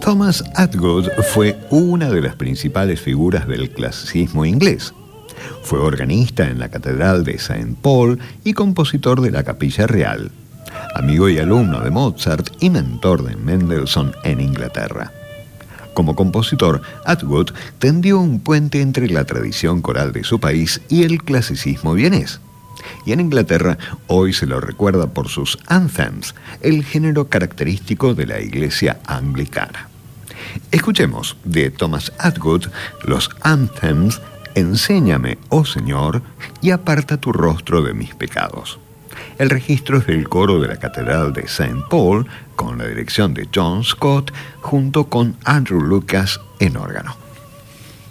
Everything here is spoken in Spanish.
Thomas Atwood fue una de las principales figuras del clasicismo inglés. Fue organista en la Catedral de Saint Paul y compositor de la Capilla Real, amigo y alumno de Mozart y mentor de Mendelssohn en Inglaterra. Como compositor, Atwood tendió un puente entre la tradición coral de su país y el clasicismo vienés. Y en Inglaterra hoy se lo recuerda por sus anthems, el género característico de la iglesia anglicana. Escuchemos de Thomas Atwood los anthems Enséñame, oh Señor, y aparta tu rostro de mis pecados. El registro es del coro de la Catedral de Saint Paul, con la dirección de John Scott, junto con Andrew Lucas en órgano.